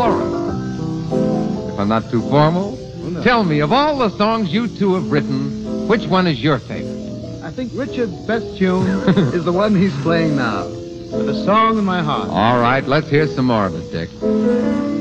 Florence. If I'm not too formal, tell me, of all the songs you two have written, which one is your favorite? I think Richard's best tune is the one he's playing now. With a song in my heart. All right, let's hear some more of it, Dick.